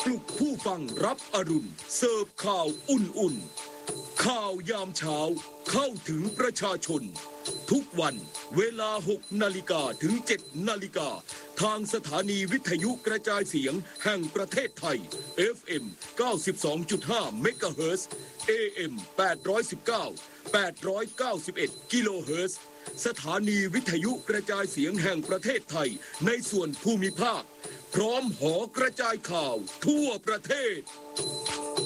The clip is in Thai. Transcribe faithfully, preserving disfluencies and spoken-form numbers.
ลุกผู้ฟังรับอรุณเสิร์ฟข่าวอุ่นๆข่าวยามเช้าเข้าถึงประชาชนทุกวันเวลาหกนาฬิกาถึงเจ็ดนาฬิกาทางสถานีวิทยุกระจายเสียงแห่งประเทศไทย เอฟ เอ็ม เก้าสิบสองจุดห้า เมกะเฮิรตซ์ เอ เอ็ม แปดร้อยสิบเก้า แปดร้อยเก้าสิบเอ็ด กิโลเฮิรตซ์สถานีวิทยุกระจายเสียงแห่งประเทศไทยในส่วนภูมิภาคพร้อมหอกระจายข่าวทั่วประเทศ